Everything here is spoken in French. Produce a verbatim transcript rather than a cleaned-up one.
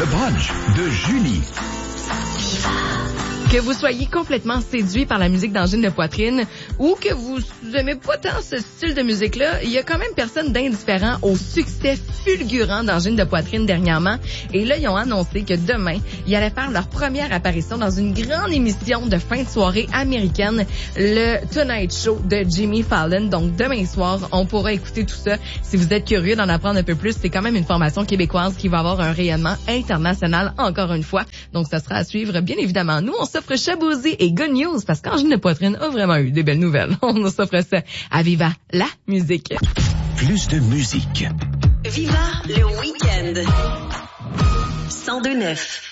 Le brunch de Julie. Que vous soyez complètement séduit par la musique d'angine de poitrine ou que vous aimez pas tant ce style de musique-là, il y a quand même personne d'indifférent au succès fulgurant d'angine de poitrine dernièrement. Et là, ils ont annoncé que demain, ils allaient faire leur première apparition dans une grande émission de fin de soirée américaine, le Tonight Show de Jimmy Fallon. Donc, demain soir, on pourra écouter tout ça. Si vous êtes curieux d'en apprendre un peu plus, c'est quand même une formation québécoise qui va avoir un rayonnement international, encore une fois. Donc, ça sera à suivre, bien évidemment. Nous, on s'offre Chabouzy et Good News parce qu'Angine de poitrine a vraiment eu des belles nouvelles. On s'offre ça à Viva la musique. Plus de musique. Viva le week-end. cent deux neuf